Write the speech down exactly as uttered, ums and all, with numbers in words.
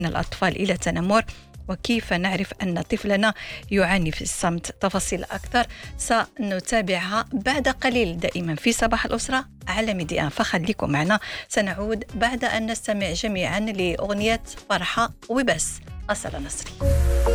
الأطفال إلى التنمر، وكيف نعرف أن طفلنا يعاني في الصمت. تفاصيل أكثر سنتابعها بعد قليل دائما في صباح الأسرة على ميديا، فخليكم معنا. سنعود بعد أن نستمع جميعا لأغنية فرحة وبس أصالة نصري.